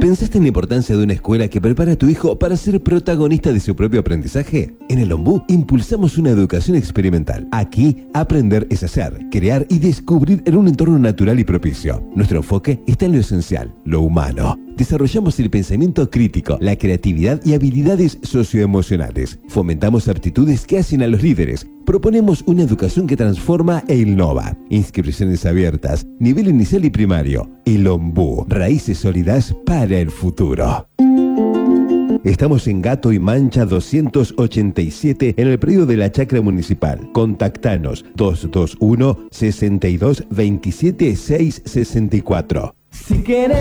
¿Pensaste en la importancia de una escuela que prepara a tu hijo para ser protagonista de su propio aprendizaje? En el Ombú impulsamos una educación experimental. Aquí, aprender es hacer, crear y descubrir en un entorno natural y propicio. Nuestro enfoque está en lo esencial, lo humano. Desarrollamos el pensamiento crítico, la creatividad y habilidades socioemocionales. Fomentamos aptitudes que hacen a los líderes. Proponemos una educación que transforma e innova. Inscripciones abiertas, nivel inicial y primario. El Ombú, raíces sólidas para el futuro. Estamos en Gato y Mancha 287 en el predio de la Chacra Municipal. Contactanos 221 62 27 664. Si quieres